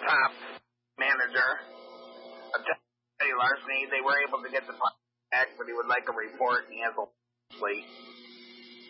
top manager of petty larceny. They were able to get the back, but he would like a report, and he has a sleep.